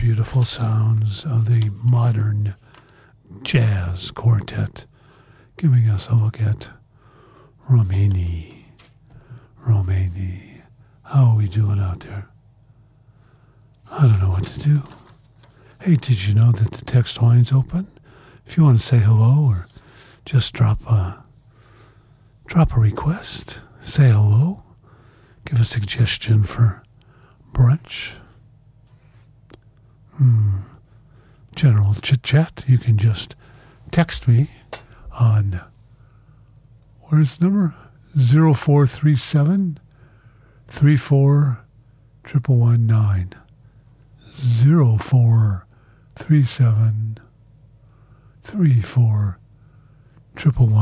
beautiful sounds of the modern jazz quartet, giving us a look at Romani. How are we doing out there? I don't know what to do. Hey, did you know that the text line's open? If you want to say hello or just drop a request, say hello, give a suggestion for brunch, general chit-chat, you can just text me on, where's the number? 0437 34 119. 0437 34 119.